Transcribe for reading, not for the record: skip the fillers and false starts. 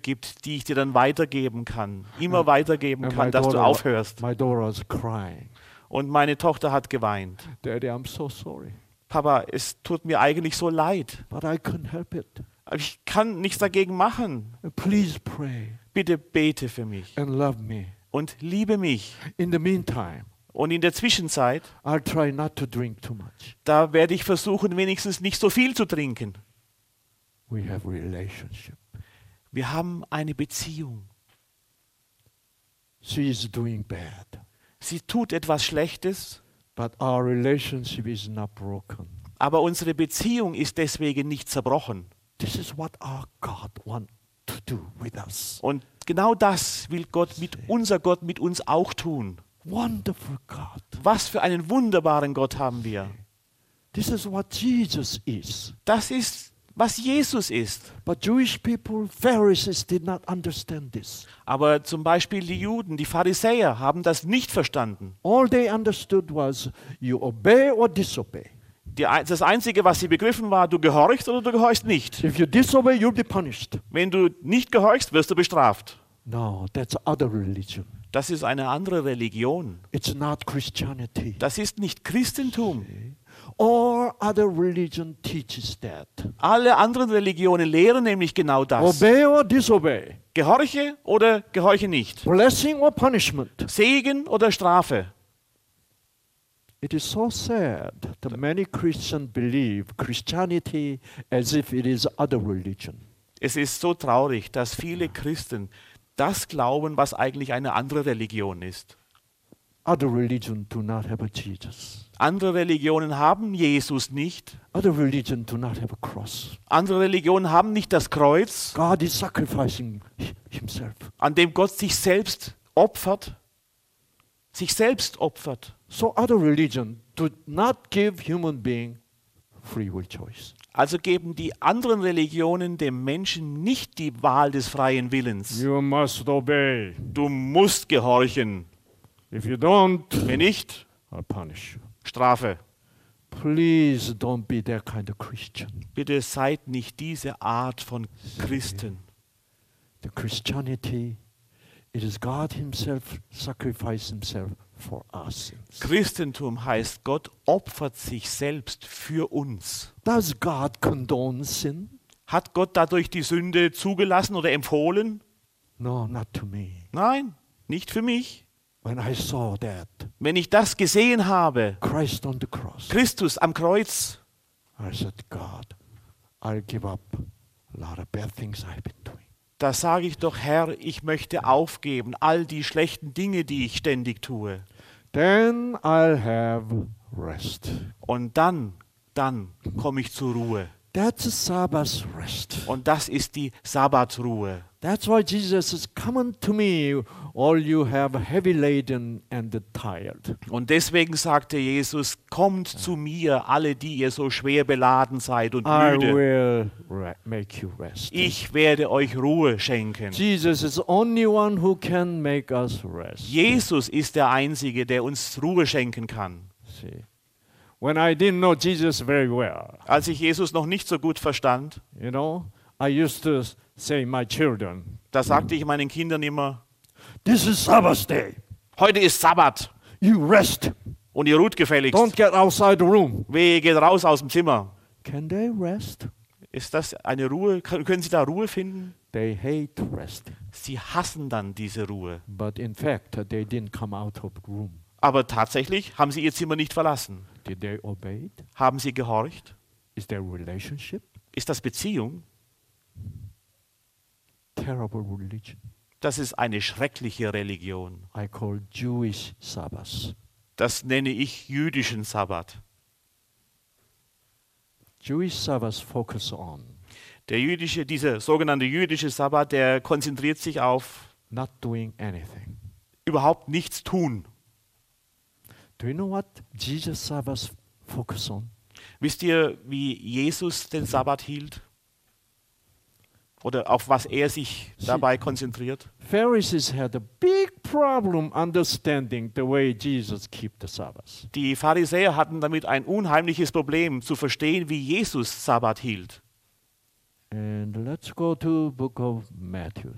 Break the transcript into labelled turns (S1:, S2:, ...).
S1: gibt, die ich dir dann weitergeben kann, immer weitergeben kann, dass du aufhörst.
S2: My daughter was crying.
S1: Und meine Tochter hat geweint.
S2: Daddy, I'm so sorry.
S1: Papa, es tut mir eigentlich so leid.
S2: But I couldn't help it.
S1: Aber ich kann nichts dagegen machen.
S2: Please pray
S1: Bitte bete für mich
S2: and love me.
S1: und liebe mich.
S2: In the meantime,
S1: Und in der Zwischenzeit,
S2: I'll try not to drink too much.
S1: da werde ich versuchen, wenigstens nicht so viel zu trinken.
S2: We have relationship.
S1: Wir haben eine Beziehung.
S2: She is doing bad,
S1: Sie tut etwas Schlechtes,
S2: but our relationship is not broken.
S1: aber unsere Beziehung ist deswegen nicht zerbrochen.
S2: This is what our God wants to do with us.
S1: Und genau das will unser Gott mit uns auch tun.
S2: Wonderful God.
S1: Was für einen wunderbaren Gott haben wir.
S2: This is what Jesus is.
S1: Das ist, was Jesus ist.
S2: But Jewish people, Pharisees did not understand this.
S1: Aber zum Beispiel die Juden, die Pharisäer haben das nicht verstanden.
S2: All they understood was you obey or disobey.
S1: Das Einzige, was sie begriffen war, du gehorchst oder du gehorchst nicht.
S2: If you disobey, you'll be punished.
S1: Wenn du nicht gehorchst, wirst du bestraft.
S2: No, that's other religion.
S1: Das ist eine andere Religion.
S2: It's not Christianity.
S1: Das ist nicht Christentum.
S2: All other religion teaches that.
S1: Alle anderen Religionen lehren nämlich genau das.
S2: Obey or disobey.
S1: Gehorche oder gehorche nicht.
S2: Blessing or punishment.
S1: Segen oder Strafe.
S2: It is so sad that many Christians believe Christianity as if it is other religion.
S1: Es ist so traurig, dass viele Christen das glauben, was eigentlich eine andere Religion ist.
S2: Other religions do not have a Jesus.
S1: Andere Religionen haben Jesus nicht.
S2: Other religions do not have a cross.
S1: Andere Religionen haben nicht das Kreuz,
S2: God is sacrificing himself.
S1: an dem Gott sich selbst opfert. Sich selbst opfert.
S2: So other religions do not give human being free will choice.
S1: Also geben die anderen Religionen dem Menschen nicht die Wahl des freien Willens.
S2: You must obey.
S1: Du musst gehorchen.
S2: If you don't,
S1: Wenn nicht,
S2: I'll punish you.
S1: Strafe.
S2: Please don't be that kind of Christian.
S1: Bitte seid nicht diese Art von Christen.
S2: The Christianity, it is God himself sacrificed himself for us.
S1: Christentum heißt, Gott opfert sich selbst für uns.
S2: Does God condone sin?
S1: Hat Gott dadurch die Sünde zugelassen oder empfohlen?
S2: No, not to me.
S1: Nein, nicht für mich.
S2: When I saw that,
S1: Wenn ich das gesehen habe,
S2: Christ on the cross,
S1: Christus am Kreuz,
S2: I said, God, I'll give up a lot of bad things I've been doing.
S1: da sage ich doch, Herr, ich möchte aufgeben, all die schlechten Dinge, die ich ständig tue.
S2: Then I'll have rest.
S1: Und dann komme ich zur Ruhe.
S2: That's a Sabbath rest.
S1: Und das ist die Sabbatruhe.
S2: That's why Jesus says, come unto me, all you have heavy laden and tired.
S1: Und deswegen sagte Jesus, kommt zu mir, alle, die ihr so schwer beladen seid und
S2: I
S1: müde.
S2: will make you rest.
S1: Ich werde euch Ruhe schenken.
S2: Jesus is the only one who can make us rest.
S1: Jesus ist der Einzige, der uns Ruhe schenken kann.
S2: See, when I didn't know Jesus very well,
S1: Als ich Jesus noch nicht so gut verstand,
S2: you know, I used to say my children,
S1: da sagte ich meinen Kindern immer,
S2: this is Sabbath day.
S1: heute ist Sabbat
S2: You rest.
S1: und ihr ruht gefälligst.
S2: Don't get outside the room.
S1: Wehe, geht raus aus dem Zimmer.
S2: Can they rest?
S1: Ist das eine Ruhe? Können Sie da Ruhe finden?
S2: They hate resting.
S1: Sie hassen dann diese Ruhe.
S2: But in fact, they didn't come out of the room.
S1: Aber tatsächlich haben sie ihr Zimmer nicht verlassen.
S2: Did they obey it?
S1: Haben sie gehorcht?
S2: Is there relationship?
S1: Ist das Beziehung?
S2: Terrible religion.
S1: Das ist eine schreckliche Religion.
S2: I call Jewish Sabbath.
S1: Das nenne ich jüdischen Sabbat.
S2: Jewish Sabbath focus on
S1: Dieser sogenannte jüdische Sabbat, der konzentriert sich auf
S2: not doing anything.
S1: überhaupt nichts tun.
S2: Do you know what Jesus Sabbath focus on?
S1: Wisst ihr, wie Jesus den Sabbat hielt? Oder auf was er sich dabei konzentriert?
S2: Pharisees had a big problem understanding the way Jesus keep the Sabbath.
S1: Die Pharisäer hatten damit ein unheimliches Problem, zu verstehen, wie Jesus Sabbat hielt.
S2: And let's go to book of Matthew.